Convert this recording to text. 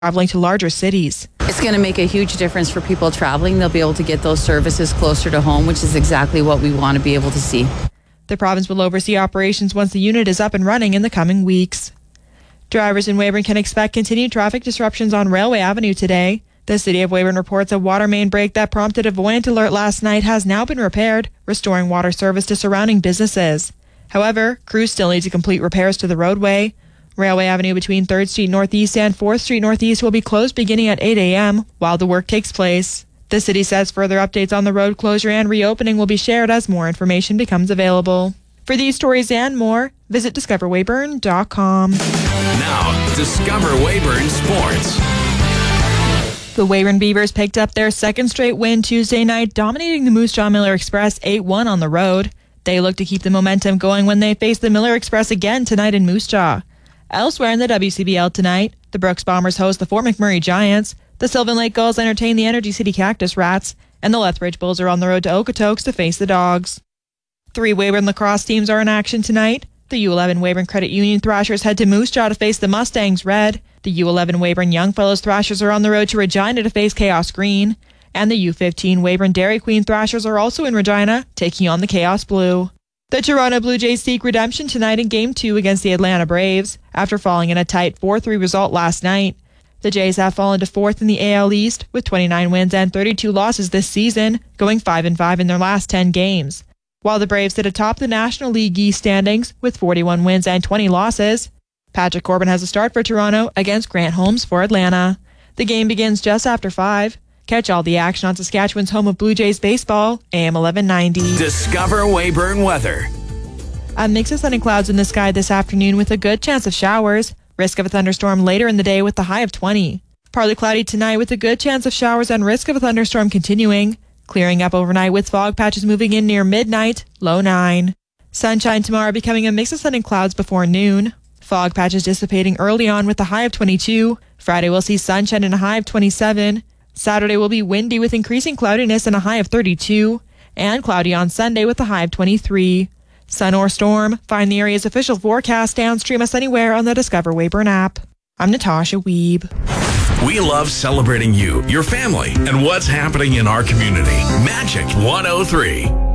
traveling to larger cities. It's going to make a huge difference for people traveling. They'll be able to get those services closer to home, which is exactly what we want to be able to see. The province will oversee operations once the unit is up and running in the coming weeks. Drivers in Weyburn can expect continued traffic disruptions on Railway Avenue today. The City of Weyburn reports a water main break that prompted a buoyant alert last night has now been repaired, restoring water service to surrounding businesses. However, crews still need to complete repairs to the roadway. Railway Avenue between 3rd Street Northeast and 4th Street Northeast will be closed beginning at 8 a.m. while the work takes place. The city says further updates on the road closure and reopening will be shared as more information becomes available. For these stories and more, visit discoverweyburn.com. Now, Discover Weyburn Sports. The Weyburn Beavers picked up their second straight win Tuesday night, dominating the Moose Jaw Miller Express 8-1 on the road. They look to keep the momentum going when they face the Miller Express again tonight in Moose Jaw. Elsewhere in the WCBL tonight, the Brooks Bombers host the Fort McMurray Giants, the Sylvan Lake Gulls entertain the Energy City Cactus Rats, and the Lethbridge Bulls are on the road to Okotoks to face the Dogs. 3 Weyburn lacrosse teams are in action tonight. The U11 Weyburn Credit Union Thrashers head to Moose Jaw to face the Mustangs Red. The U11 Weyburn Youngfellows Thrashers are on the road to Regina to face Chaos Green. And the U15 Weyburn Dairy Queen Thrashers are also in Regina, taking on the Chaos Blue. The Toronto Blue Jays seek redemption tonight in Game 2 against the Atlanta Braves, after falling in a tight 4-3 result last night. The Jays have fallen to 4th in the AL East, with 29 wins and 32 losses this season, going 5-5 in their last 10 games. While the Braves sit atop the National League East standings, with 41 wins and 20 losses. Patrick Corbin has a start for Toronto against Grant Holmes for Atlanta. The game begins just after 5. Catch all the action on Saskatchewan's home of Blue Jays baseball, AM 1190. Discover Weyburn weather. A mix of sun and clouds in the sky this afternoon with a good chance of showers. Risk of a thunderstorm later in the day with the high of 20. Partly cloudy tonight with a good chance of showers and risk of a thunderstorm continuing. Clearing up overnight with fog patches moving in near midnight, low 9. Sunshine tomorrow becoming a mix of sun and clouds before noon. Fog patches dissipating early on with a high of 22. Friday will see sunshine and a high of 27. Saturday will be windy with increasing cloudiness and a high of 32. And cloudy on Sunday with a high of 23. Sun or storm, find the area's official forecast and stream us anywhere on the Discover Weyburn app. I'm Natasha Wiebe. We love celebrating you, your family, and what's happening in our community. Magic 103.